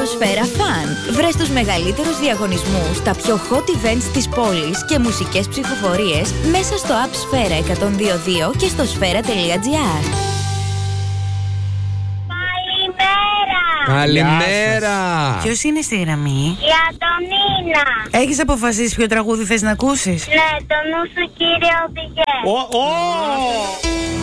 στο Σφαίρα Fun. Βρες τους μεγαλύτερους διαγωνισμούς, τα πιο hot events της πόλης και μουσικές ψηφοφορίες μέσα στο app Σφαίρα 102.2 και στο σφαίρα.gr. Καλημέρα! Ποιος είναι στη γραμμή? Η Αντωνίνα. Έχεις αποφασίσει ποιο τραγούδι θες να ακούσεις? Ναι, το νου σου κύριε οδηγέ.